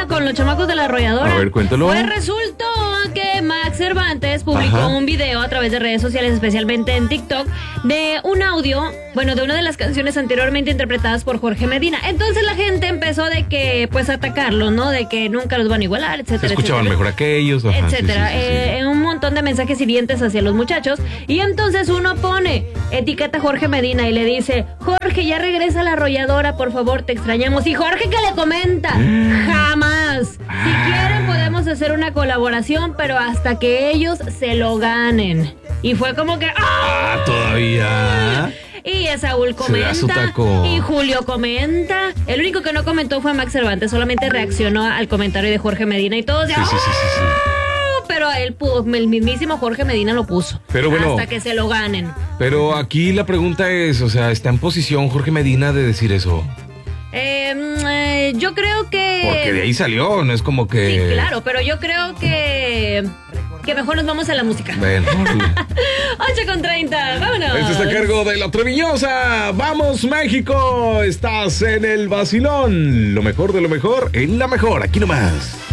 con los chamacos de la arrolladora. A ver, cuéntalo. Pues resultó que Max Cervantes publicó un video a través de redes sociales, especialmente en TikTok, de un audio, de una de las canciones anteriormente interpretadas por Jorge Medina. Entonces la gente empezó de que, pues, atacarlo, ¿no? De que nunca los van a igualar, etcétera. Se escuchaban etcétera, mejor aquellos, etcétera. En un montón de mensajes hirientes hacia los muchachos. Y entonces uno pone, etiqueta a Jorge Medina y le dice: Jorge, ya regresa a la arrolladora, por favor, te extrañamos. Y Jorge, que le comenta: jamás. Si quieren podemos hacer una colaboración, pero hasta que ellos se lo ganen. Y fue como que todavía. Y Saúl comenta, y Julio comenta. El único que no comentó fue Max Cervantes, solamente reaccionó al comentario de Jorge Medina y todos de sí. Pero el mismísimo Jorge Medina lo puso. Pero bueno, hasta que se lo ganen. Pero aquí la pregunta es, ¿está en posición Jorge Medina de decir eso? Yo creo que... Porque de ahí salió, no es como que... Sí, claro, pero yo creo que mejor nos vamos a la música. Bueno. 8:30, vámonos. Este está a cargo de La Treviñosa. ¡Vamos, México! Estás en el vacilón. Lo mejor de lo mejor en la mejor. Aquí nomás.